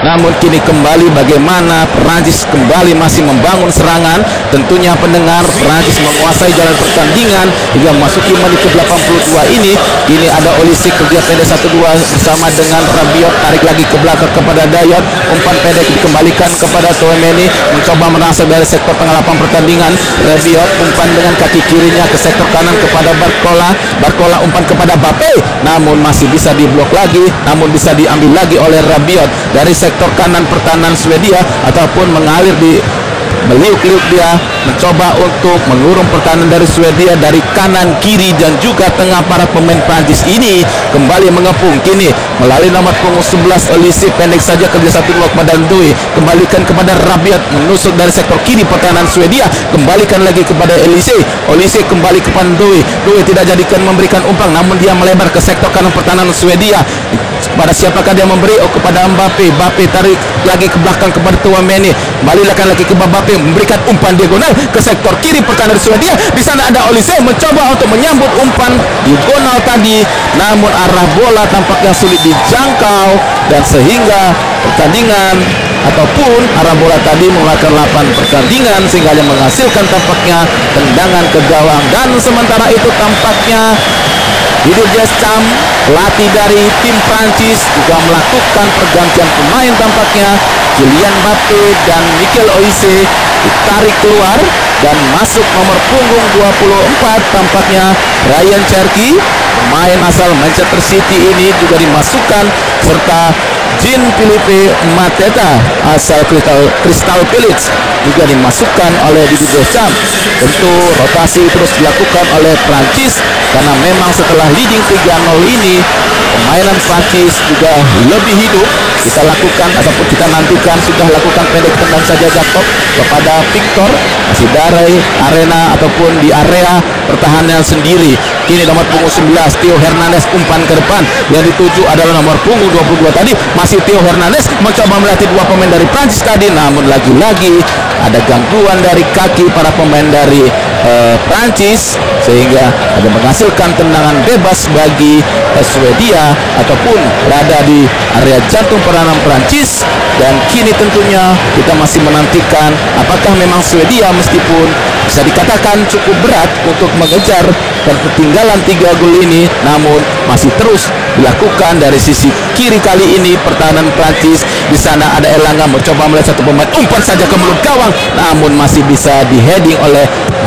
Namun kini kembali bagaimana Prancis kembali masih membangun serangan. Tentunya pendengar, Prancis menguasai jalan pertandingan hingga memasuki menit ke-82 ini. Kini ada Olysik kerja pendek 1-2 bersama dengan Rabiot, tarik lagi ke belakang kepada Dayot, umpan pendek dikembalikan kepada Tchouaméni, mencoba merangsek dari sektor tengah lapangan pertandingan. Rabiot umpan dengan kaki kirinya ke sektor kanan kepada Barcola umpan kepada Mbappé, namun masih bisa diblok lagi, namun bisa diambil lagi oleh Rabiot dari sektor kanan pertahanan Swedia, ataupun mengalir di meliuk-liuk, dia mencoba untuk mengurung pertahanan dari Swedia dari kanan, kiri, dan juga tengah. Para pemain Prancis ini kembali mengepung kini melalui nomor punggung 11 Olysik, pendek saja kerja 1-2 kepada Ndoye, kembalikan kepada Rabiot, menusuk dari sektor kiri pertahanan Swedia, kembalikan lagi kepada Olysik kembali kepada Ndoye tidak jadikan memberikan umpan, namun dia melebar ke sektor kanan pertahanan Swedia. Pada siapakah dia memberi? Kepada Mbappé tarik lagi ke belakang kepada Tchouaméni, balikan lagi ke Mbappé, memberikan umpan diagonal ke sektor kiri pertahanan Swedia. Di sana ada Olysik mencoba untuk menyambut umpan diagonal tadi, namun arah bola tampaknya sulit dijangkau, dan sehingga pertandingan ataupun arah bola tadi mengeluarkan 8 pertandingan, sehingga yang menghasilkan tampaknya tendangan ke gawang. Dan sementara itu tampaknya Didier Deschamps, pelatih dari tim Prancis, juga melakukan pergantian pemain. Tampaknya Kylian Mbappé dan Michael Olise ditarik keluar, dan masuk nomor punggung 24 tampaknya Ryan Cherki, pemain asal Manchester City ini juga dimasukkan, serta Jean-Philippe Mateta asal Crystal Palace juga dimasukkan oleh Didier Deschamps. Tentu rotasi terus dilakukan oleh Prancis, karena memang setelah leading 3-0 ini permainan Prancis juga lebih hidup. Kita lakukan ataupun kita nantikan, sudah lakukan pendek tendang saja Jakob kepada Victor, masih dari arena ataupun di area pertahanan sendiri. Kini nomor punggung 11 Theo Hernandez umpan ke depan, yang dituju adalah nomor punggung 22 tadi, masih Theo Hernandez mencoba melatih dua pemain dari Prancis tadi, namun lagi-lagi ada gangguan dari kaki para pemain dari Prancis, sehingga ada menghasilkan tendangan bebas bagi Swedia ataupun berada di area jantung pertahanan Prancis. Dan kini tentunya kita masih menantikan apakah memang Swedia meskipun bisa dikatakan cukup berat untuk mengejar ketertinggalan 3 gol ini, namun masih terus dilakukan dari sisi kiri. Kali ini pertahanan Prancis, di sana ada Elanga mencoba melihat satu pemain, umpan saja ke mulut gawang, namun masih bisa di-heading oleh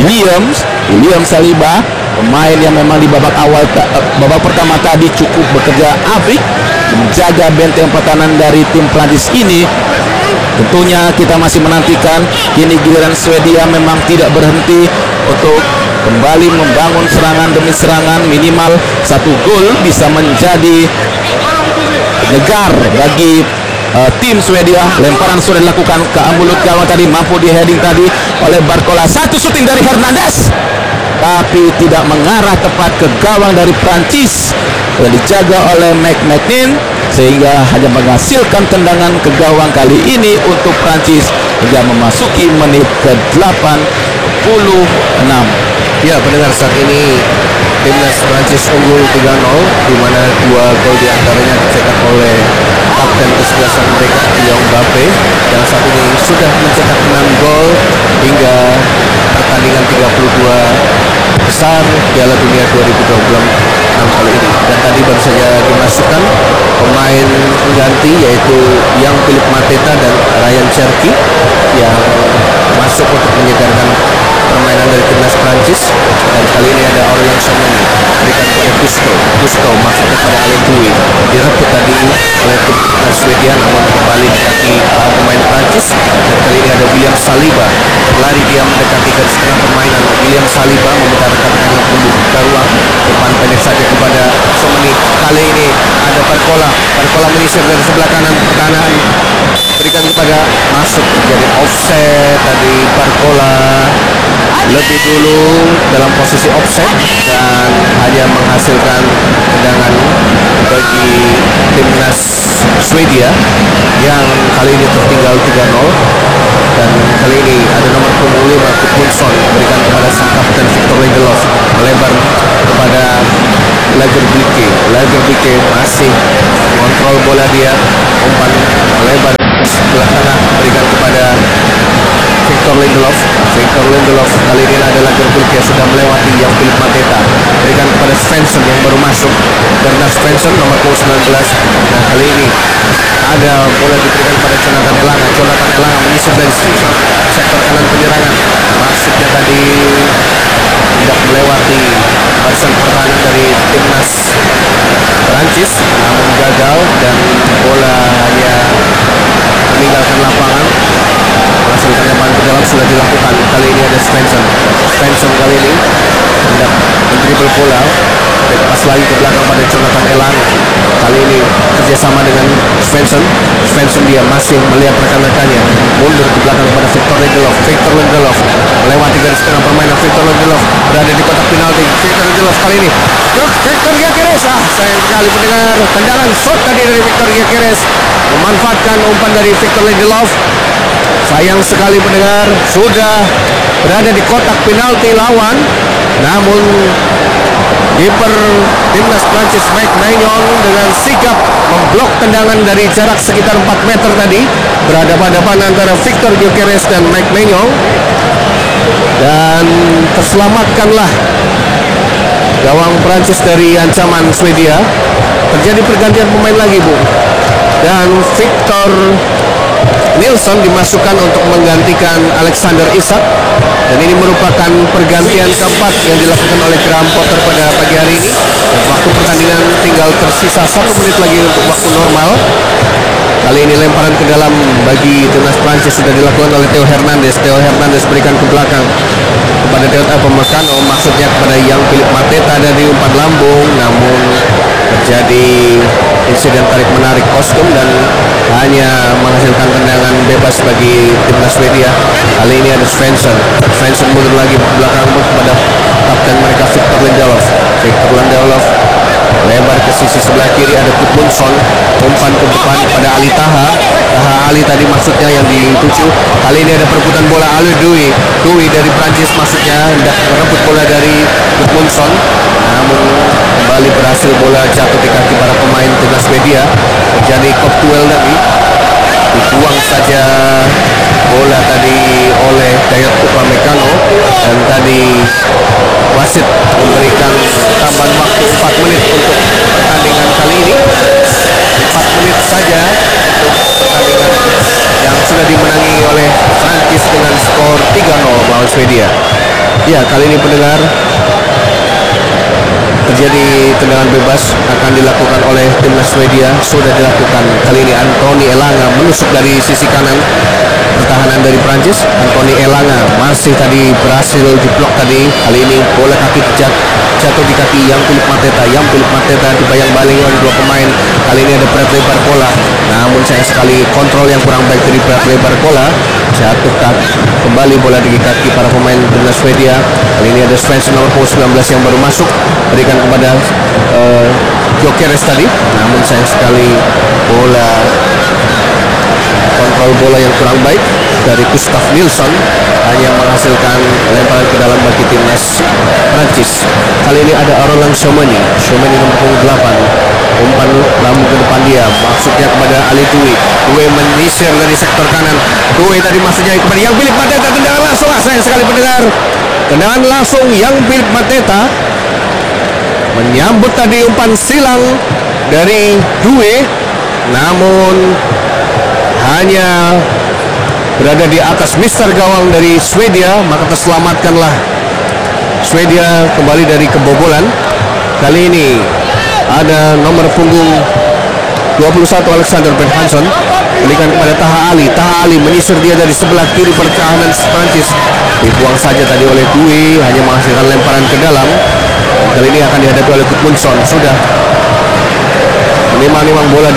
William Saliba, pemain yang memang di babak pertama tadi cukup bekerja apik menjaga benteng pertahanan dari tim Prancis ini. Tentunya kita masih menantikan, kini giliran Swedia memang tidak berhenti untuk kembali membangun serangan demi serangan. Minimal 1 gol bisa menjadi negar bagi tim Swedia. Lemparan sudah dilakukan ke mulut gawang tadi, mampu di heading tadi oleh Barcola. Satu shooting dari Hernandez, tapi tidak mengarah tepat ke gawang dari Prancis yang dijaga oleh McNeil, sehingga hanya menghasilkan tendangan ke gawang kali ini untuk Prancis hingga memasuki menit ke-86. Ya, pendengar, saat ini timnas Prancis unggul 3-0, di mana 2 gol diantaranya dicetak oleh kapten kesebelasan mereka, Kylian Mbappé, yang saat ini sudah mencetak 6 gol hingga pertandingan 32 besar Piala Dunia 2026 kali ini. Dan tadi baru saja dimasukkan pemain pengganti, yaitu Jean-Philippe Mateta dan Ryan Cherki, yang masuk untuk menyegarkan permainan dari timnas Prancis. Dan kali ini ada Aurélien Tchouaméni berikan kepada Gusto masuk kepada Alain Dui, direbut tadi oleh tim Swedia, namun kembali di kaki pemain Prancis. Dan kali ini ada William Saliba, lari dia mendekati garis tengah permainan. William Saliba meminta rekan-rekan yang membuka ruang, umpan pendek saja kepada Tchouaméni. Kali ini ada Barcola menyisir dari sebelah kanan pertahanan, berikan kepada, masuk jadi offset tadi. Barcola lebih dulu dalam posisi offset dan hanya menghasilkan tendangan bagi timnas Swedia yang kali ini tertinggal 3-0. Dan kali ini ada nomor punggung 5 Gudmundsson berikan kepada sang kapten Victor Lindelof, melebar kepada Lagerbielke masih mengontrol bola, dia umpan melebar Svensson nomor 19. Nah, kali ini ada bola diberikan pada Jonathan Elanga. Jonathan Elanga menyisir dari sektor kanan penyerangan. Maksudnya tadi tidak melewati barisan pertahanan dari timnas Prancis, namun gagal dan bola hanya meninggalkan lapangan. Menghasilkan lemparan ke dalam sudah dilakukan. Kali ini ada Svensson. Svensson kali ini hendak mendribble bola, pas lagi ke belakang pada Jonathan Elanga. Kali ini kerjasama dengan Svensson. Svensson dia masih melihat rekan-rekannya, mundur ke belakang pada Victor Lindelof. Victor Lindelof melewati garis tengah permainan. Victor Lindelof berada di kotak penalti. Victor Lindelof kali ini Victor Gyökeres. Sayang sekali pendengar, tendangan shot tadi dari Victor Gyökeres memanfaatkan umpan dari Victor Lindelof. Sayang sekali pendengar, sudah berada di kotak penalti lawan, namun kiper timnas Prancis Mike Maignan dengan sigap memblok tendangan dari jarak sekitar 4 meter tadi. Berhadapan-hadapan antara Victor Gyökeres dan Mike Maignan, dan terselamatkanlah gawang Prancis dari ancaman Swedia. Terjadi pergantian pemain lagi, Bu, dan Victor Nilsson dimasukkan untuk menggantikan Alexander Isak, dan ini merupakan pergantian keempat yang dilakukan oleh Graham Potter pada pagi hari ini. Dan waktu pertandingan tinggal tersisa 1 menit lagi untuk waktu normal. Kali ini lemparan ke dalam bagi timnas Prancis sudah dilakukan oleh Theo Hernandez. Theo Hernandez berikan ke belakang kepada Delta Pemecano, maksudnya kepada Yang Philip Mateta dari umpan lambung, namun terjadi insiden tarik menarik kostum dan hanya menghasilkan tendangan bebas bagi timnas Swedia. Kali ini ada Svensson. Svensson mundur lagi ke belakang kepada kapten mereka Victor Lindelof. Victor Lindelof lebar ke sisi sebelah kiri, ada Gudmundsson, umpan ke depan pada Ali Taha. Taha Ali tadi maksudnya yang dituju. Kali ini ada perebutan bola. Ali Dui dari Prancis maksudnya hendak merebut bola dari Gudmundsson, namun kembali berhasil bola jatuh di kaki para pemain timnas Swedia. Terjadi kop duel tadi, dibuang saja bola tadi oleh Dayot Upamecano, dan tadi wasit memberikan tambahan waktu 4 menit untuk pertandingan kali ini. 4 menit saja untuk pertandingan yang sudah dimenangi oleh Prancis dengan skor 3-0 melawan Swedia. Ya, kali ini pendengar, terjadi tendangan bebas akan dilakukan oleh timnas Swedia. Sudah dilakukan kali ini. Anthony Elanga menusuk dari sisi kanan pertahanan dari Prancis. Anthony Elanga masih tadi berhasil diblok tadi. Kali ini bola kaki jatuh di kaki Yang Philip Mateta. Yang Philip Mateta dibayang-bayangi oleh 2 pemain. Kali ini ada berat lebar bola, namun sayang sekali kontrol yang kurang baik dari berat lebar bola. Jatuh kembali bola di kaki para pemain timnas Swedia. Kali ini ada Svensson nomor 19 yang baru masuk, berikan kepada Gyökeres tadi, namun sayang sekali bola kontrol bola yang kurang baik dari Gustav Nilsson hanya menghasilkan lemparan ke dalam bagi timnas Prancis. Kali ini ada Roland Tchouameni nomor 8, umpan lambung ke depan dia, maksudnya kepada Ali Dui. Dui menyisir dari sektor kanan. Dui tadi maksudnya kepada Yang Philip Mateta. Tendangan langsung, sayang sekali pendengar, tendangan langsung Yang Philip Mateta menyambut tadi umpan silang dari Dui, namun hanya berada di atas mister gawang dari Swedia, maka terselamatkanlah Swedia kembali dari kebobolan. Kali ini ada nomor punggung 21 Alexander Berhanson, berikan kepada Taha Ali. Taha Ali menyisir dia dari sebelah kiri pertahanan Prancis, dibuang saja tadi oleh Dui, hanya menghasilkan lemparan ke dalam. Kali ini akan dihadapi oleh Gudmundsson. Sudah menimang-nimang bola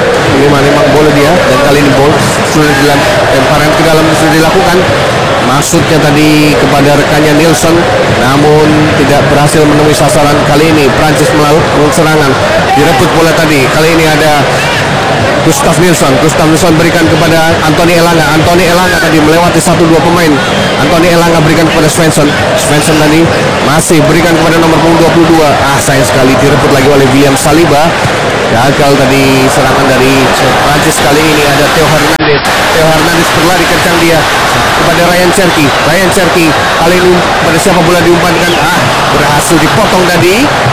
dia, dan kali ini bola sudah lemparan ke dalam sudah dilakukan, maksudnya tadi kepada rekannya Nilsson, namun tidak berhasil menemui sasaran. Kali ini Prancis melakukan serangan, direbut bola tadi. Kali ini ada Gustav Nilsson berikan kepada Anthony Elanga. Anthony Elanga tadi melewati 1-2 pemain. Anthony Elanga berikan kepada Svensson tadi masih berikan kepada nomor punggung 22. Sayang sekali direbut lagi oleh William Saliba. Gagal tadi serangan dari Prancis. Kali ini ada Theo Hernandez berlari kencang dia kepada Ryan Cherki. Kali ini pada siapa bola diumpankan, berhasil dipotong tadi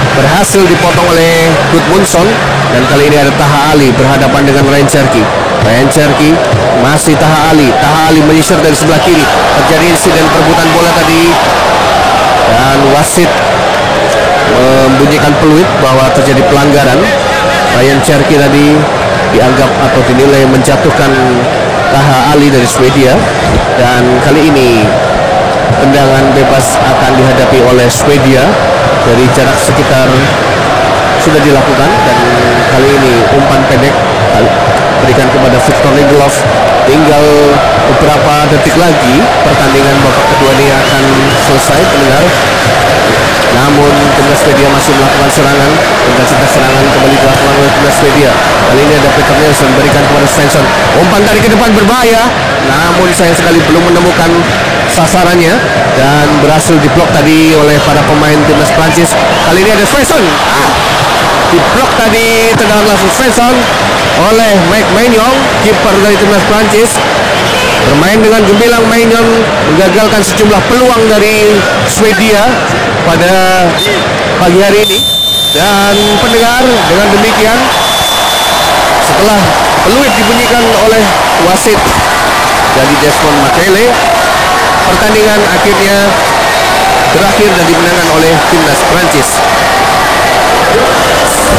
berhasil dipotong oleh Gudmundsson, dan kali ini ada Taha Ali berhadapan dengan Ryan Cherki. Ryan Cherki masih Taha Ali menyisir dari sebelah kiri. Terjadi insiden perebutan bola tadi dan wasit membunyikan peluit bahwa terjadi pelanggaran. Ryan Cherki tadi dianggap atau dinilai menjatuhkan Taha Ali dari Swedia, dan kali ini tendangan bebas akan dihadapi oleh Swedia dari jarak sekitar sudah dilakukan, dan kali ini umpan pendek berikan kepada Victor Lindelof. Tinggal beberapa detik lagi pertandingan babak kedua ini akan selesai, pendengar. Namun timnas Swedia masih melakukan serangan. Intensitas serangan kembali dilakukan oleh timnas Swedia. Kali ini ada Peter Nilsson berikan kepada Svensson. Umpan dari ke depan berbahaya, namun sayang sekali belum menemukan sasarannya dan berhasil diblok tadi oleh para pemain timnas Prancis. Kali ini ada Svensson. Diblok tadi tendangan langsung Svensson oleh Mike Maignan, kiper dari timnas Prancis. Bermain dengan gemilang, Maignan menggagalkan sejumlah peluang dari Swedia pada pagi hari ini. Dan pendengar, dengan demikian setelah peluit dibunyikan oleh wasit dari Desmond Makele, pertandingan akhirnya berakhir dan dimenangkan oleh timnas Prancis.